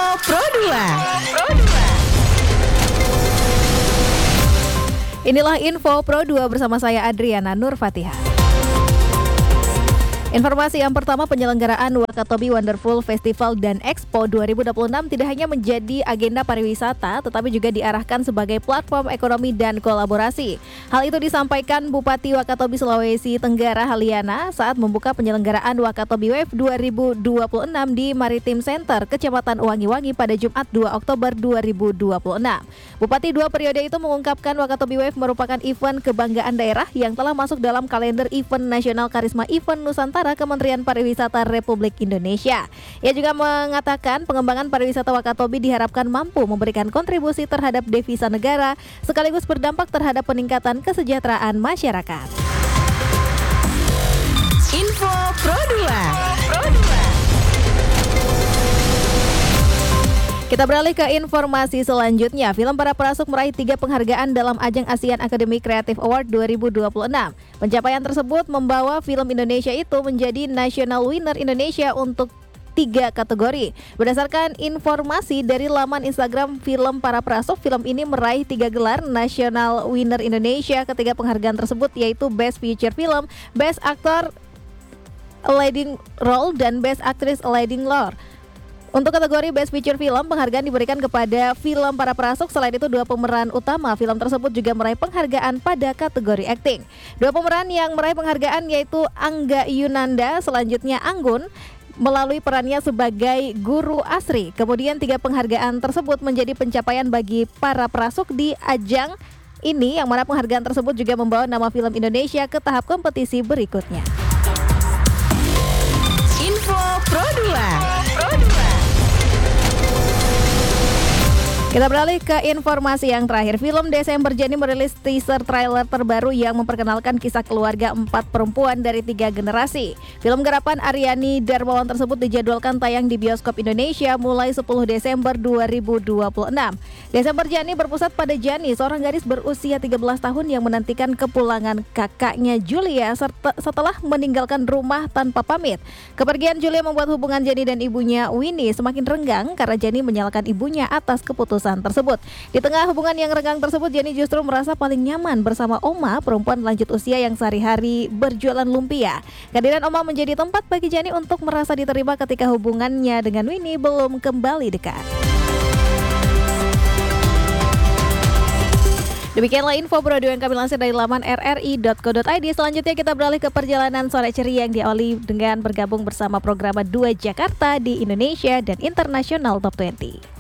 Pro 2. Inilah Info Pro 2 bersama saya Adriana Nur Fatihah. Informasi yang pertama, penyelenggaraan Wakatobi Wonderful Festival dan Expo 2026 tidak hanya menjadi agenda pariwisata, tetapi juga diarahkan sebagai platform ekonomi dan kolaborasi. Hal itu disampaikan Bupati Wakatobi Sulawesi Tenggara Haliana saat membuka penyelenggaraan Wakatobi Wave 2026 di Maritim Center, Kecamatan Wangi-Wangi pada Jumat 2 Oktober 2026. Bupati dua periode itu mengungkapkan Wakatobi Wave merupakan event kebanggaan daerah yang telah masuk dalam kalender event nasional Karisma Event Nusantara Kementerian Pariwisata Republik Indonesia. Ia juga mengatakan pengembangan pariwisata Wakatobi diharapkan mampu memberikan kontribusi terhadap devisa negara sekaligus berdampak terhadap peningkatan kesejahteraan masyarakat. Info Pro 2. Kita beralih ke informasi selanjutnya. Film Para Prasuk meraih 3 penghargaan dalam ajang ASEAN Academy Creative Award 2026. Pencapaian tersebut membawa film Indonesia itu menjadi National Winner Indonesia untuk 3 kategori. Berdasarkan informasi dari laman Instagram film Para Prasuk, film ini meraih 3 gelar National Winner Indonesia. Ketiga penghargaan tersebut yaitu Best Feature Film, Best Actor Leading Role, dan Best Actress Leading Role. Untuk kategori Best Feature Film, penghargaan diberikan kepada film Para Prasuk. Selain itu, 2 pemeran utama film tersebut juga meraih penghargaan pada kategori akting. 2 pemeran yang meraih penghargaan yaitu Angga Yunanda, selanjutnya Anggun, melalui perannya sebagai Guru Asri. Kemudian 3 penghargaan tersebut menjadi pencapaian bagi Para Prasuk di ajang ini, yang mana penghargaan tersebut juga membawa nama film Indonesia ke tahap kompetisi berikutnya. Info Pro 2. Kita beralih ke informasi yang terakhir. Film Desember Jani merilis teaser trailer terbaru yang memperkenalkan kisah keluarga 4 perempuan dari 3 generasi. Film garapan Aryani Darmawan tersebut dijadwalkan tayang di bioskop Indonesia mulai 10 Desember 2026. Desember Jani berpusat pada Jani, seorang gadis berusia 13 tahun yang menantikan kepulangan kakaknya Julia setelah meninggalkan rumah tanpa pamit. Kepergian Julia membuat hubungan Jani dan ibunya Winnie semakin renggang karena Jani menyalahkan ibunya atas keputusan tersebut. Di tengah hubungan yang renggang tersebut, Jani justru merasa paling nyaman bersama Oma, perempuan lanjut usia yang sehari-hari berjualan lumpia. Kehadiran Oma menjadi tempat bagi Jani untuk merasa diterima ketika hubungannya dengan Winnie belum kembali dekat. Demikianlah info Pro 2 yang kami lansir dari laman rri.co.id. Selanjutnya kita beralih ke perjalanan sore ceria yang diawali dengan bergabung bersama program 2 Jakarta di Indonesia dan International Top 20.